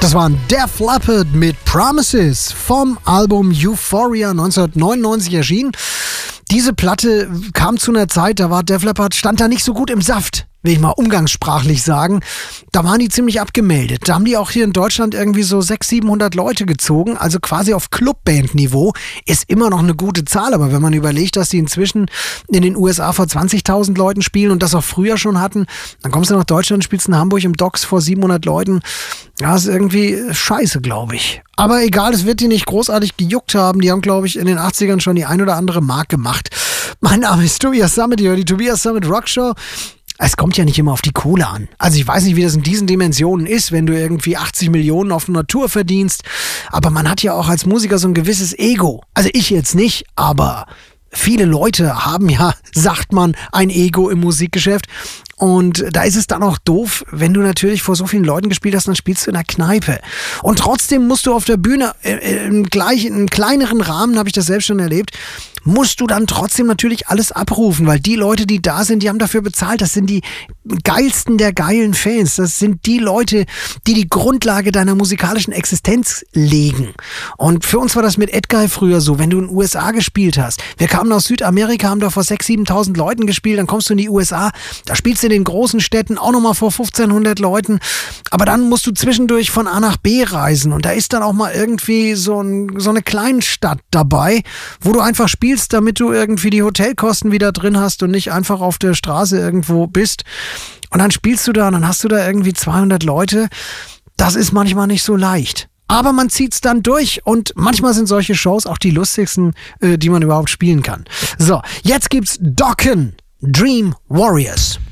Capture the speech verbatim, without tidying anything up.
Das waren Def Leppard mit Promises vom Album Euphoria neunzehnhundertneunundneunzig erschienen. Diese Platte kam zu einer Zeit, da war Def Leppard, stand da nicht so gut im Saft, will ich mal umgangssprachlich sagen. Da waren die ziemlich abgemeldet. Da haben die auch hier in Deutschland irgendwie so sechshundert, siebenhundert Leute gezogen, also quasi auf Clubband-Niveau. Ist immer noch eine gute Zahl, aber wenn man überlegt, dass die inzwischen in den U S A vor zwanzigtausend Leuten spielen und das auch früher schon hatten, dann kommst du nach Deutschland, spielst in Hamburg im Docks vor siebenhundert Leuten. Ja, ist irgendwie scheiße, glaube ich. Aber egal, es wird die nicht großartig gejuckt haben. Die haben, glaube ich, in den achtzigern schon die ein oder andere Mark gemacht. Mein Name ist Tobias Summit, ihr hört die Tobias Summit Rockshow. Es kommt ja nicht immer auf die Kohle an. Also ich weiß nicht, wie das in diesen Dimensionen ist, wenn du irgendwie achtzig Millionen auf einer Tour verdienst. Aber man hat ja auch als Musiker so ein gewisses Ego. Also ich jetzt nicht, aber viele Leute haben ja, sagt man, ein Ego im Musikgeschäft. Und da ist es dann auch doof, wenn du natürlich vor so vielen Leuten gespielt hast, dann spielst du in der Kneipe. Und trotzdem musst du auf der Bühne, äh, im, gleich, im kleineren Rahmen, habe ich das selbst schon erlebt, musst du dann trotzdem natürlich alles abrufen, weil die Leute, die da sind, die haben dafür bezahlt. Das sind die geilsten der geilen Fans. Das sind die Leute, die die Grundlage deiner musikalischen Existenz legen. Und für uns war das mit Edguy früher so, wenn du in den U S A gespielt hast. Wir kamen aus Südamerika, haben da vor sechstausend, siebentausend Leuten gespielt, dann kommst du in die U S A, da spielst du in den großen Städten auch nochmal vor fünfzehnhundert Leuten. Aber dann musst du zwischendurch von A nach B reisen und da ist dann auch mal irgendwie so, ein, so eine Kleinstadt dabei, wo du einfach spielst, damit du irgendwie die Hotelkosten wieder drin hast und nicht einfach auf der Straße irgendwo bist. Und dann spielst du da und dann hast du da irgendwie zweihundert Leute. Das ist manchmal nicht so leicht. Aber man zieht's dann durch und manchmal sind solche Shows auch die lustigsten, äh, die man überhaupt spielen kann. So, jetzt gibt's Dokken, Dream Warriors.